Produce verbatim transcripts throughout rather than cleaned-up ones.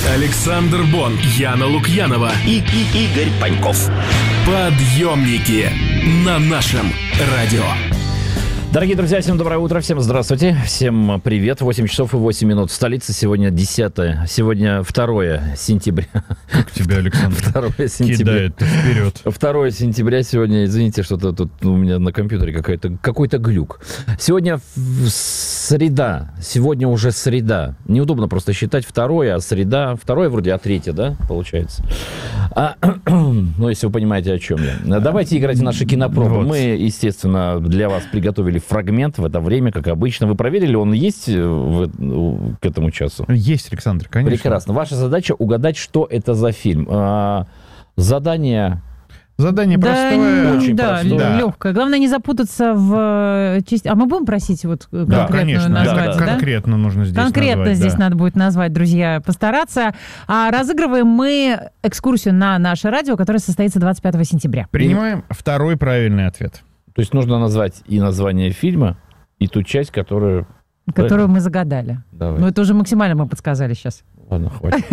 Александр Бон, Яна Лукьянова и, и Игорь Паньков. Подъемники на нашем радио. Дорогие друзья, всем доброе утро, всем здравствуйте, всем привет. восемь часов и восемь минут в столице, сегодня десятое, сегодня второе сентября. Как тебя, Александр, второе сентября. Кидает вперед. второе сентября сегодня, извините, что-то тут у меня на компьютере какой-то, какой-то глюк. Сегодня среда, сегодня уже среда. Неудобно просто считать второе, а среда, второе вроде, а третье, да, получается. А, ну, если вы понимаете, о чем я. Давайте играть в наши кинопробы. Вот. Мы, естественно, для вас приготовили фрагмент в это время, как обычно. Вы проверили, он есть в, к этому часу? Есть, Александр, конечно. Прекрасно. Ваша задача угадать, что это за фильм. А, задание... Задание да, простое. Очень да, простое. Да, легкое. Главное не запутаться в... А мы будем просить вот конкретную да, конечно, назвать? Да, да? Конкретно нужно здесь Конкретно назвать, здесь да. надо будет назвать, друзья, постараться. А разыгрываем мы экскурсию на наше радио, которая состоится двадцать пятого сентября. Принимаем второй правильный ответ. То есть нужно назвать и название фильма, и ту часть, которую... Которую мы загадали. Давай. Ну, это уже максимально мы подсказали сейчас. Ладно, хватит.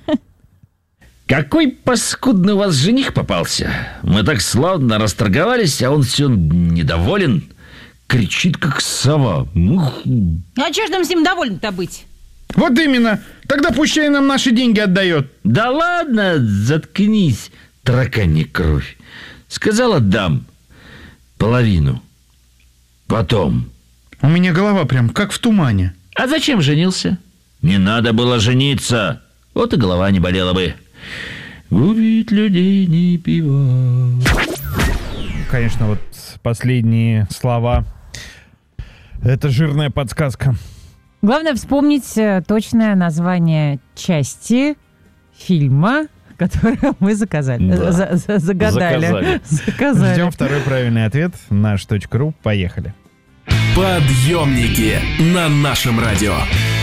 Какой паскудный у вас жених попался. Мы так славно расторговались, а он все недоволен. Кричит, как сова. А что ж нам с ним доволен-то быть? Вот именно. Тогда пущай нам наши деньги отдает. Да ладно, заткнись, тараканья кровь. Сказал, отдам. Половину. Потом. У меня голова прям как в тумане. А зачем женился? Не надо было жениться. Вот и голова не болела бы. Убить людей не пиво. Конечно, вот последние слова. Это жирная подсказка. Главное вспомнить точное название части фильма, которое мы заказали. Да. За, за, загадали. Заказали. Заказали. Ждем второй правильный ответ. наш точка ру. Поехали. Подъемники на нашем радио.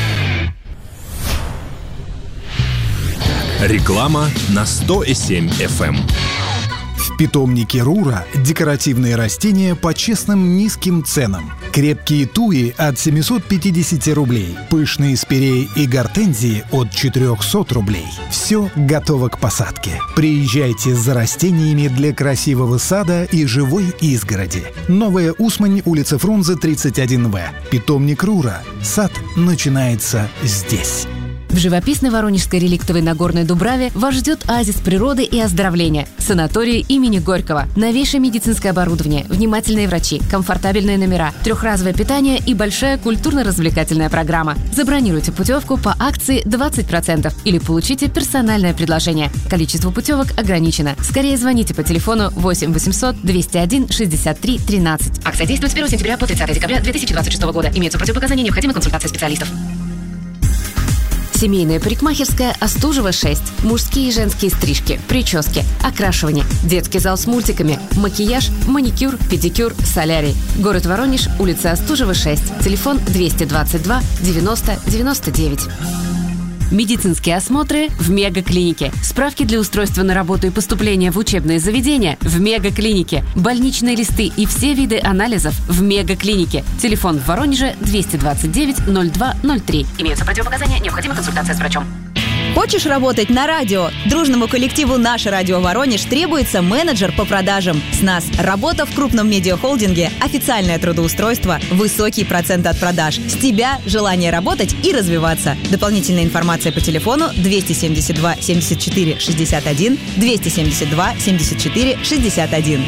Реклама на сто семь эф эм. В питомнике Рура декоративные растения по честным низким ценам. Крепкие туи от семьсот пятьдесят рублей. Пышные спиреи и гортензии от четыреста рублей. Все готово к посадке. Приезжайте за растениями для красивого сада и живой изгороди. Новая Усмань, улица Фрунзе, тридцать один вэ. Питомник Рура. Сад начинается здесь. В живописной Воронежской реликтовой Нагорной Дубраве вас ждет оазис природы и оздоровления. Санаторий имени Горького. Новейшее медицинское оборудование, внимательные врачи, комфортабельные номера, трехразовое питание и большая культурно-развлекательная программа. Забронируйте путевку по акции двадцать процентов или получите персональное предложение. Количество путевок ограничено. Скорее звоните по телефону восемь восемьсот двести один шестьдесят три тринадцать. Акция действует с первого сентября по тридцатое декабря две тысячи двадцать шестого года. Имеются противопоказания, необходима консультация специалистов. Семейная парикмахерская Остужева шесть. Мужские и женские стрижки, прически, окрашивание, детский зал с мультиками, макияж, маникюр, педикюр, солярий. Город Воронеж, улица Остужева шесть. Телефон двести двадцать два девяносто девяносто девять. Медицинские осмотры в Мегаклинике. Справки для устройства на работу и поступления в учебные заведения в Мегаклинике. Больничные листы и все виды анализов в Мегаклинике. Телефон в Воронеже двести двадцать девять ноль два ноль три. Имеются противопоказания, необходима консультация с врачом. Хочешь работать на радио? Дружному коллективу «Наше радио Воронеж» требуется менеджер по продажам. С нас работа в крупном медиахолдинге, официальное трудоустройство, высокий процент от продаж. С тебя желание работать и развиваться. Дополнительная информация по телефону двести семьдесят два семьдесят четыре шестьдесят один, двести семьдесят два семьдесят четыре шестьдесят один.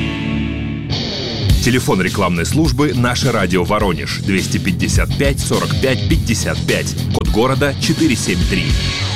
Телефон рекламной службы «Наше радио Воронеж» двести пятьдесят пять сорок пять пятьдесят пять. Код города четыреста семьдесят три.